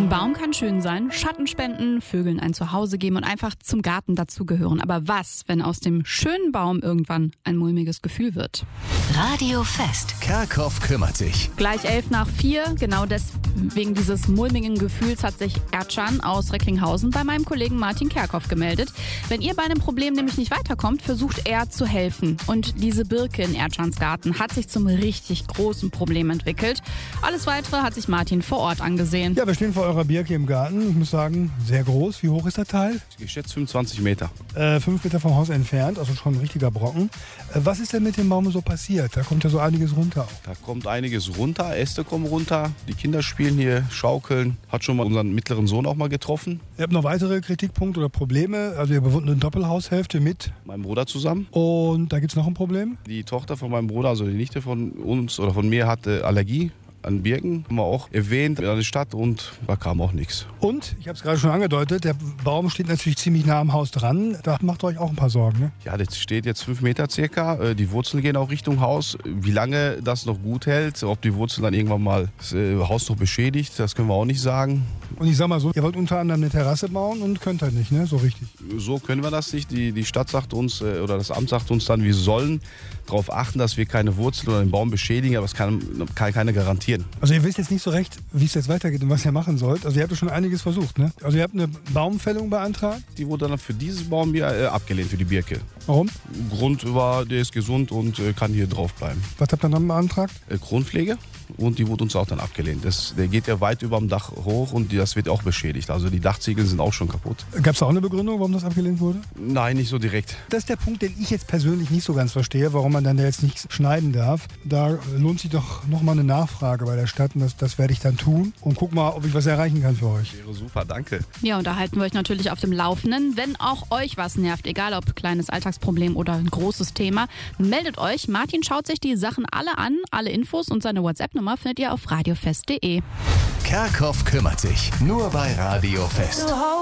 Ein Baum kann schön sein, Schatten spenden, Vögeln ein Zuhause geben und einfach zum Garten dazugehören. Aber was, wenn aus dem schönen Baum irgendwann ein mulmiges Gefühl wird? Radio Fest. Kerkhoff kümmert sich. Gleich 11:04, genau deswegen dieses mulmigen Gefühls hat sich Erdschan aus Recklinghausen bei meinem Kollegen Martin Kerkhoff gemeldet. Wenn ihr bei einem Problem nämlich nicht weiterkommt, versucht er zu helfen. Und diese Birke in Erdschans Garten hat sich zum richtig großen Problem entwickelt. Alles Weitere hat sich Martin vor Ort angesehen. Ja, wir stehen vor eurer Birke im Garten. Ich muss sagen, sehr groß. Wie hoch ist der Teil? Geschätzt 25 Meter. 5 Meter vom Haus entfernt, also schon ein richtiger Brocken. Was ist denn mit dem Baum so passiert? Da kommt ja so einiges runter. Da kommt einiges runter, Äste kommen runter, die Kinder spielen hier, schaukeln. Hat schon mal unseren mittleren Sohn auch mal getroffen. Ihr habt noch weitere Kritikpunkte oder Probleme? Also ihr bewohnt eine Doppelhaushälfte mit Meinem Bruder zusammen. Und da gibt es noch ein Problem? Die Tochter von meinem Bruder, also die Nichte von uns oder von mir, hatte Allergie an Birken. Haben wir auch erwähnt an der Stadt und da kam auch nichts. Und, ich habe es gerade schon angedeutet, der Baum steht natürlich ziemlich nah am Haus dran. Da macht ihr euch auch ein paar Sorgen, ne? Ja, das steht jetzt 5 Meter circa. Die Wurzeln gehen auch Richtung Haus. Wie lange das noch gut hält, ob die Wurzeln dann irgendwann mal das Haus noch beschädigt, das können wir auch nicht sagen. Und ich sag mal so, ihr wollt unter anderem eine Terrasse bauen und könnt halt nicht, ne? So richtig. So können wir das nicht. Die Stadt sagt uns oder das Amt sagt uns dann, wir sollen darauf achten, dass wir keine Wurzeln oder den Baum beschädigen, aber das kann keiner garantieren. Also ihr wisst jetzt nicht so recht, wie es jetzt weitergeht und was ihr machen sollt. Also ihr habt ja schon einiges versucht, ne? Also ihr habt eine Baumfällung beantragt. Die wurde dann für dieses Baum hier abgelehnt, für die Birke. Warum? Grund war, der ist gesund und kann hier drauf bleiben. Was habt ihr dann beantragt? Kronpflege. Und die wurde uns auch dann abgelehnt. Der geht ja weit über dem Dach hoch und das wird auch beschädigt. Also die Dachziegel sind auch schon kaputt. Gab es auch eine Begründung, warum das abgelehnt wurde? Nein, nicht so direkt. Das ist der Punkt, den ich jetzt persönlich nicht so ganz verstehe, warum man dann da jetzt nicht schneiden darf. Da lohnt sich doch nochmal eine Nachfrage bei der Stadt und das werde ich dann tun. Und guck mal, ob ich was erreichen kann für euch. Wäre super, danke. Ja, und da halten wir euch natürlich auf dem Laufenden. Wenn auch euch was nervt, egal ob kleines Alltagsproblem oder ein großes Thema, meldet euch. Martin schaut sich die Sachen alle an. Alle Infos und seine WhatsApp-Nummer findet ihr auf radiofest.de. Kerkhoff kümmert sich. Nur bei Radio Fest.